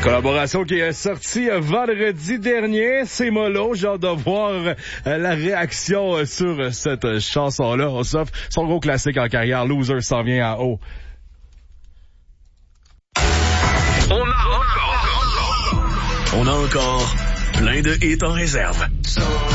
Collaboration qui est sortie vendredi dernier. C'est mollo. J'ai hâte de voir la réaction sur cette chanson-là. On s'offre son gros classique en carrière. Loser s'en vient en haut. On a encore plein de hits en réserve.